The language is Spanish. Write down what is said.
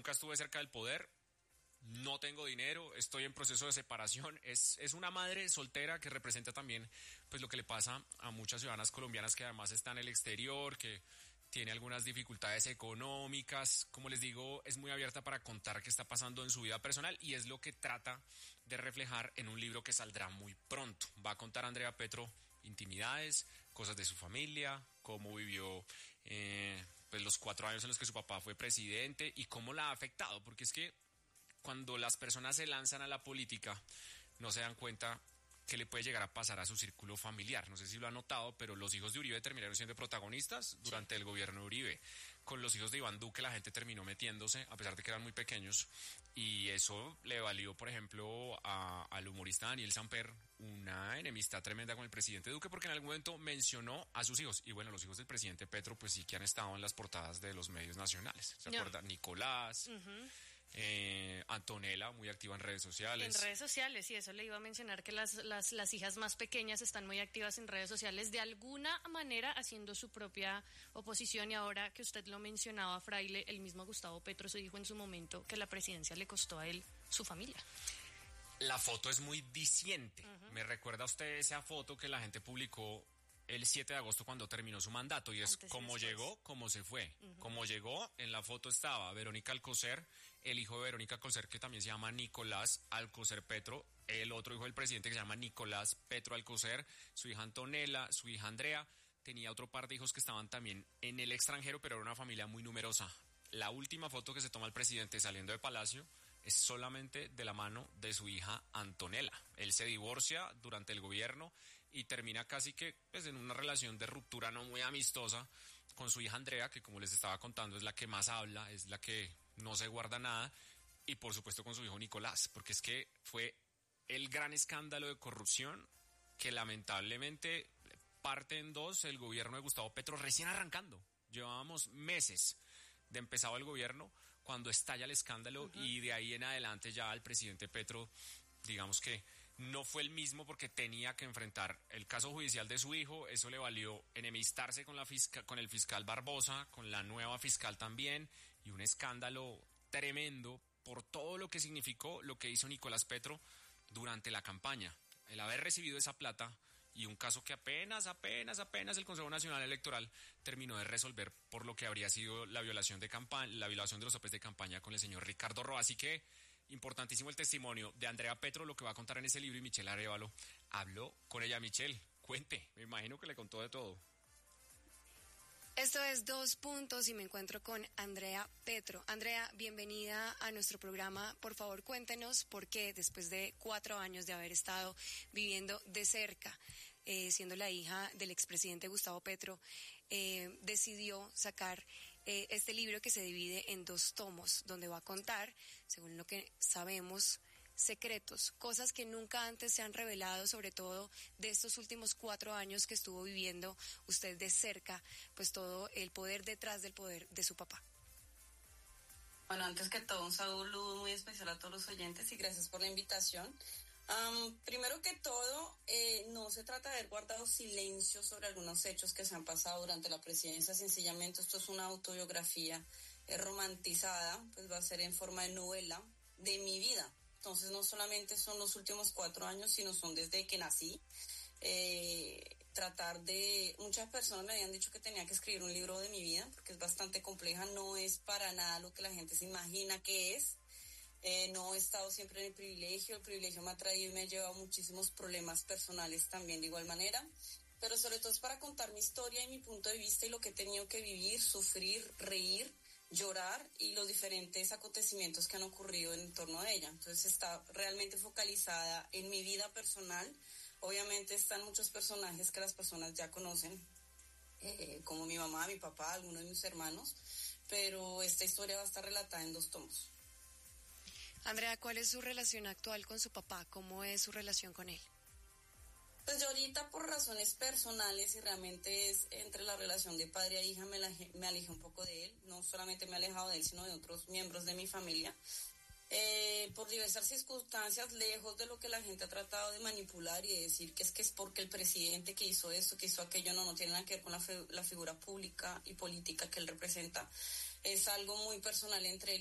nunca estuve cerca del poder, no tengo dinero, estoy en proceso de separación. Es una madre soltera que representa también pues lo que le pasa a muchas ciudadanas colombianas que además están en el exterior, que tiene algunas dificultades económicas. Como les digo, es muy abierta para contar qué está pasando en su vida personal y es lo que trata de reflejar en un libro que saldrá muy pronto. Va a contar Andrea Petro intimidades, cosas de su familia, cómo vivió pues los 4 años en los que su papá fue presidente y cómo la ha afectado, porque es que cuando las personas se lanzan a la política no se dan cuenta que le puede llegar a pasar a su círculo familiar. No sé si lo han notado, pero los hijos de Uribe terminaron siendo protagonistas durante el gobierno de Uribe. Con los hijos de Iván Duque la gente terminó metiéndose, a pesar de que eran muy pequeños, y eso le valió, por ejemplo, al humorista Daniel Samper una enemistad tremenda con el presidente Duque, porque en algún momento mencionó a sus hijos. Y bueno, los hijos del presidente Petro, pues sí que han estado en las portadas de los medios nacionales. ¿Se acuerdan? Nicolás... Antonella, muy activa en redes sociales. En redes sociales, y eso le iba a mencionar, que las hijas más pequeñas están muy activas en redes sociales, de alguna manera haciendo su propia oposición. Y ahora que usted lo mencionaba, Fraile, el mismo Gustavo Petro se dijo en su momento que la presidencia le costó a él su familia. La foto es muy diciente. Me recuerda a usted esa foto que la gente publicó el 7 de agosto cuando terminó su mandato, y es cómo llegó, cómo se fue. Como llegó, en la foto estaba Verónica Alcocer, el hijo de Verónica Alcocer, que también se llama Nicolás Alcocer Petro, el otro hijo del presidente que se llama Nicolás Petro Alcocer, su hija Antonella, su hija Andrea. Tenía otro par de hijos que estaban también en el extranjero, pero era una familia muy numerosa. La última foto que se toma el presidente saliendo de Palacio es solamente de la mano de su hija Antonella. Él se divorcia durante el gobierno y termina casi que pues, en una relación de ruptura no muy amistosa con su hija Andrea, que como les estaba contando es la que más habla, es la que no se guarda nada, y por supuesto con su hijo Nicolás, porque es que fue el gran escándalo de corrupción que lamentablemente parte en dos el gobierno de Gustavo Petro recién arrancando. Llevábamos meses de empezado el gobierno cuando estalla el escándalo, y de ahí en adelante ya el presidente Petro, digamos que no fue el mismo, porque tenía que enfrentar el caso judicial de su hijo. Eso le valió enemistarse con con el fiscal Barbosa, con la nueva fiscal también, y un escándalo tremendo por todo lo que significó lo que hizo Nicolás Petro durante la campaña. El haber recibido esa plata y un caso que apenas el Consejo Nacional Electoral terminó de resolver por lo que habría sido la violación de los topes de campaña con el señor Ricardo Roa. Así que importantísimo el testimonio de Andrea Petro, lo que va a contar en ese libro, y Michelle Arévalo habló con ella. Michelle, cuente, me imagino que le contó de todo. Esto es 2 Puntos y me encuentro con Andrea Petro. Andrea, bienvenida a nuestro programa. Por favor, cuéntenos por qué, después de 4 años de haber estado viviendo de cerca, siendo la hija del expresidente Gustavo Petro, decidió sacar este libro que se divide en 2 tomos, donde va a contar, según lo que sabemos, secretos, cosas que nunca antes se han revelado, sobre todo de estos últimos 4 años que estuvo viviendo usted de cerca, pues todo el poder detrás del poder de su papá. Bueno, antes que todo, un saludo muy especial a todos los oyentes y gracias por la invitación. Primero que todo, no se trata de haber guardado silencio sobre algunos hechos que se han pasado durante la presidencia. Sencillamente esto es una autobiografía romantizada, pues va a ser en forma de novela de mi vida. Entonces no solamente son los últimos 4 años, sino son desde que nací. Muchas personas me habían dicho que tenía que escribir un libro de mi vida, porque es bastante compleja, no es para nada lo que la gente se imagina que es. No he estado siempre en el privilegio me ha traído y me ha llevado muchísimos problemas personales también de igual manera, pero sobre todo es para contar mi historia y mi punto de vista y lo que he tenido que vivir, sufrir, reír, llorar y los diferentes acontecimientos que han ocurrido en torno a ella. Entonces está realmente focalizada en mi vida personal. Obviamente están muchos personajes que las personas ya conocen, como mi mamá, mi papá, algunos de mis hermanos, pero esta historia va a estar relatada en 2 tomos. Andrea, ¿cuál es su relación actual con su papá? ¿Cómo es su relación con él? Pues yo ahorita por razones personales y realmente es entre la relación de padre a hija me alejé un poco de él. No solamente me he alejado de él, sino de otros miembros de mi familia. Por diversas circunstancias, lejos de lo que la gente ha tratado de manipular y de decir que es porque el presidente que hizo esto, que hizo aquello, no tiene nada que ver con la figura pública y política que él representa. Es algo muy personal entre él